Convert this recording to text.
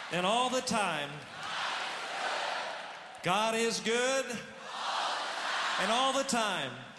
And all the time, God is good. And all the time.